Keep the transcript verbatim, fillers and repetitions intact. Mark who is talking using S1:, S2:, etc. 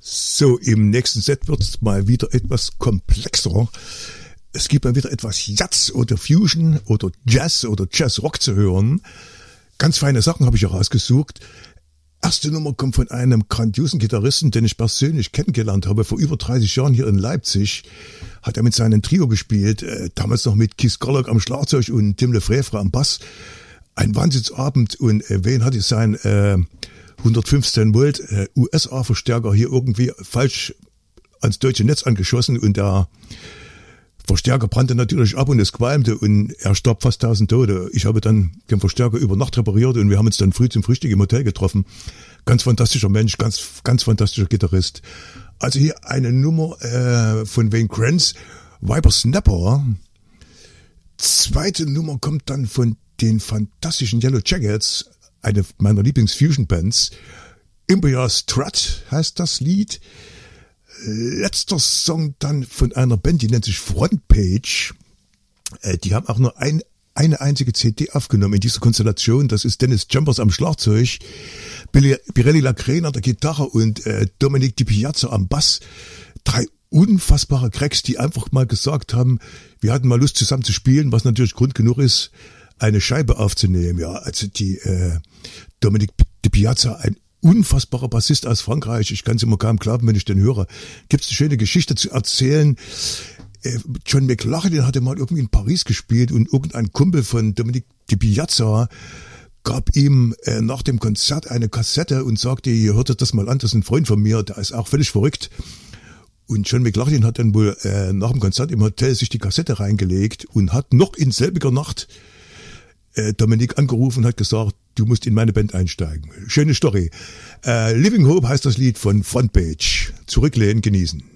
S1: So, im nächsten Set wird es mal wieder etwas komplexer. Es gibt mal wieder etwas Jazz oder Fusion oder Jazz oder Jazz-Rock zu hören. Ganz feine Sachen habe ich herausgesucht. Erste Nummer kommt von einem grandiosen Gitarristen, den ich persönlich kennengelernt habe, vor über dreißig Jahren hier in Leipzig. Hat er mit seinem Trio gespielt, äh, damals noch mit Keith Scarlett am Schlagzeug und Tim Lefevre am Bass. Ein Wahnsinnsabend und äh, wen hatte sein äh, hundertfünfzehn Volt äh, U S A-Verstärker hier irgendwie falsch ans deutsche Netz angeschossen und der Verstärker brannte natürlich ab und es qualmte und er starb fast tausend Tote. Ich habe dann den Verstärker über Nacht repariert und wir haben uns dann früh zum Frühstück im Hotel getroffen. Ganz fantastischer Mensch, ganz ganz fantastischer Gitarrist. Also hier eine Nummer äh, von Wayne Kranz, Viper Snapper. Zweite Nummer kommt dann von den fantastischen Yellow Jackets, eine meiner Lieblings-Fusion-Bands. Empire Strut heißt das Lied. Letzter Song dann von einer Band, die nennt sich Frontpage. Äh, die haben auch nur ein, eine einzige C D aufgenommen in dieser Konstellation. Das ist Dennis Jumpers am Schlagzeug, Billy, Pirelli Lacrena an der Gitarre und äh, Dominic Di Piazza am Bass. Drei unfassbare Cracks, die einfach mal gesagt haben, wir hatten mal Lust zusammen zu spielen, was natürlich Grund genug ist, eine Scheibe aufzunehmen. Ja, also die äh, Dominic Di Piazza, ein unfassbarer Bassist aus Frankreich. Ich kann es immer kaum glauben, wenn ich den höre. Gibt es eine schöne Geschichte zu erzählen. Äh, John McLaughlin hatte mal irgendwie in Paris gespielt und irgendein Kumpel von Dominic Di Piazza gab ihm äh, nach dem Konzert eine Kassette und sagte, ihr hört das mal an, das ist ein Freund von mir, der ist auch völlig verrückt. Und John McLaughlin hat dann wohl äh, nach dem Konzert im Hotel sich die Kassette reingelegt und hat noch in selbiger Nacht äh, Dominic angerufen und hat gesagt, du musst in meine Band einsteigen. Schöne Story. Äh, Living Hope heißt das Lied von Frontpage. Zurücklehnen, genießen.